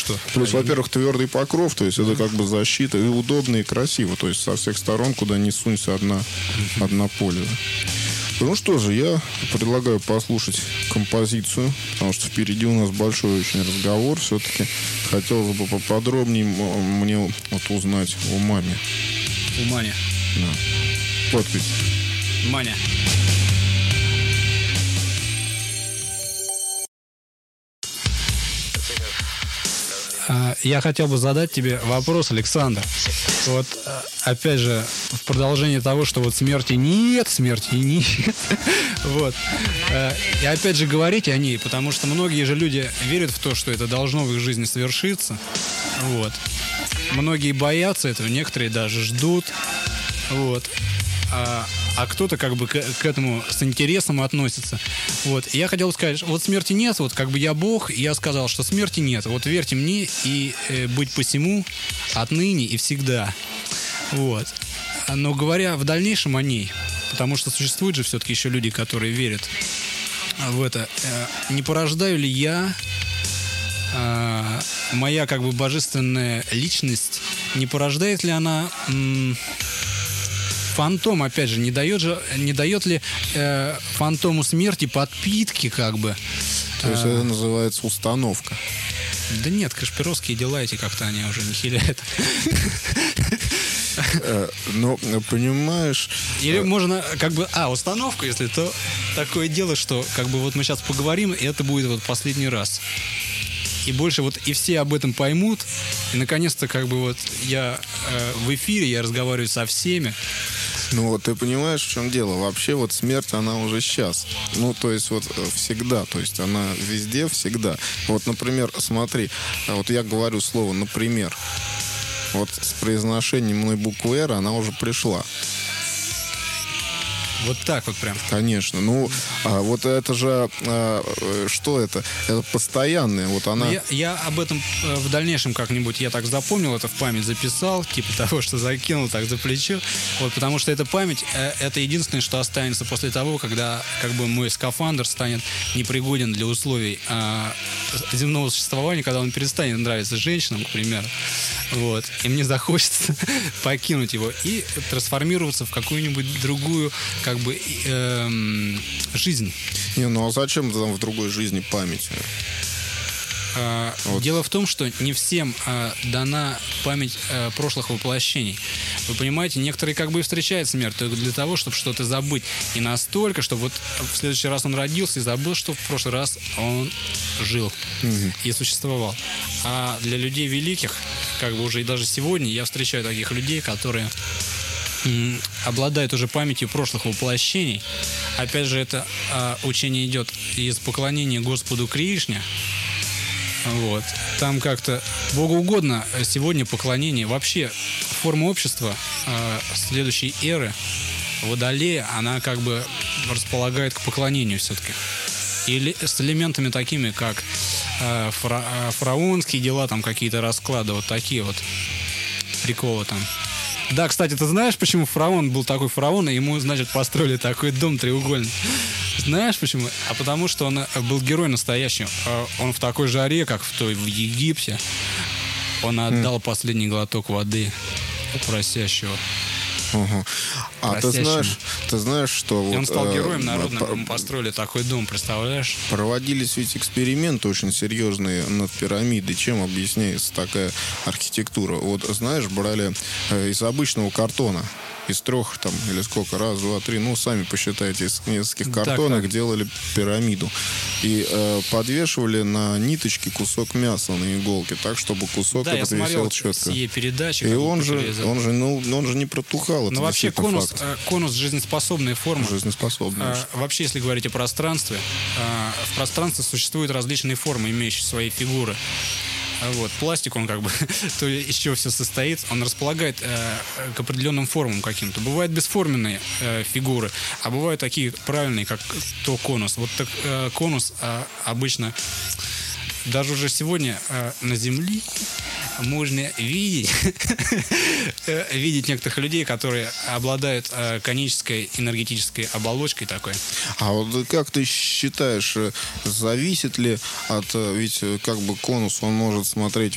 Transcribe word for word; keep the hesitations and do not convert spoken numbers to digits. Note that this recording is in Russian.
что? Плюс, во-первых, твердый покров, то есть это как бы защита, и удобно, и красиво. То есть со всех сторон, куда ни сунься, одна, одна польза. Ну что же, я предлагаю послушать композицию, потому что впереди у нас большой очень разговор. Все-таки хотелось бы поподробнее мне вот узнать о маме. У Мани. Да. Подпись. Маня. Я хотел бы задать тебе вопрос, Александр. Вот, опять же, в продолжение того, что вот смерти нет, смерти нет. Вот. И опять же говорить о ней, потому что многие же люди верят в то, что это должно в их жизни свершиться. Вот. Многие боятся этого, некоторые даже ждут. Вот. А, а кто-то как бы к, к этому с интересом относится. Вот. И я хотел сказать, вот смерти нет, вот как бы я Бог, и я сказал, что смерти нет. Вот верьте мне и э, быть посему отныне и всегда. Вот. Но говоря в дальнейшем о ней, потому что существуют же все-таки еще люди, которые верят в это, э, не порождаю ли я, э, моя как бы божественная личность, не порождает ли она... М- Фантом, опять же, не дает же, не дает ли э, фантому смерти подпитки, как бы. То есть это называется установка. Да нет, кашпировские дела эти как-то они уже не хиляют. Но, понимаешь... Или можно, как бы, а, установка, если то такое дело, что, как бы, вот мы сейчас поговорим, и это будет вот последний раз. И больше вот и все об этом поймут. И, наконец-то, как бы, вот я э, в эфире, я разговариваю со всеми. Ну вот ты понимаешь, в чем дело? Вообще вот смерть, она уже сейчас. Ну, то есть вот всегда. То есть она везде, всегда. Вот, например, смотри. Вот я говорю слово «например». Вот с произношением мной буквы «Р» она уже пришла. Вот так вот прям. Конечно. Ну, а вот это же... А, что это? Это постоянное. Вот она... Я, я об этом в дальнейшем как-нибудь, я так запомнил, это в память записал, типа того, что закинул так за плечо. Вот, потому что эта память, это единственное, что останется после того, когда как бы мой скафандр станет непригоден для условий а, земного существования, когда он перестанет нравиться женщинам, к примеру. Вот. И мне захочется покинуть его и трансформироваться в какую-нибудь другую как бы эм, жизнь. Не, ну а зачем там в другой жизни память? А, вот. Дело в том, что не всем а, дана память а, прошлых воплощений. Вы понимаете, некоторые как бы и встречают смерть только для того, чтобы что-то забыть. И настолько, что вот в следующий раз он родился и забыл, что в прошлый раз он жил угу. и существовал. А для людей великих, как бы уже и даже сегодня, я встречаю таких людей, которые м, обладают уже памятью прошлых воплощений. Опять же, это а, учение идет из поклонения Господу Кришне. Вот. Там как-то Богу угодно сегодня поклонение. Вообще форма общества э, следующей эры Водолея, она как бы располагает к поклонению все-таки. И с элементами такими, как э, фара, фараонские дела, там какие-то расклады, вот такие вот приколы там. Да, кстати, ты знаешь, почему фараон был такой фараон, и ему, значит, построили такой дом треугольный? Знаешь почему? А потому что он был герой настоящий. Он в такой жаре, как в той в Египте, он отдал mm. последний глоток воды просящего. Угу. А ты знаешь, ты знаешь, что... И вот, он стал героем э, народным, по- ему построили такой дом, представляешь? Проводились ведь эксперименты очень серьезные над пирамидой. Чем объясняется такая архитектура? Вот, знаешь, брали э, из обычного картона, из трех там, или сколько, раз, два, три, ну, сами посчитайте, из нескольких картонок так, так. делали пирамиду. И э, подвешивали на ниточке кусок мяса на иголке, так, чтобы кусок да, этот висел четко. Передачи, и он же, он, же, ну, он же не протухал. Но вообще конус, э, конус жизнеспособная форма. Жизнеспособная. Э, вообще, если говорить о пространстве, э, в пространстве существуют различные формы, имеющие свои фигуры. Вот. Пластик, он как бы, то из чего все состоит, он располагает э, к определенным формам каким-то. Бывают бесформенные э, фигуры, а бывают такие правильные, как то конус. Вот так э, конус э, обычно, даже уже сегодня э, на Земле можно видеть видеть некоторых людей, которые обладают э, конической энергетической оболочкой такой. А вот как ты считаешь, зависит ли от, ведь как бы конус, он может смотреть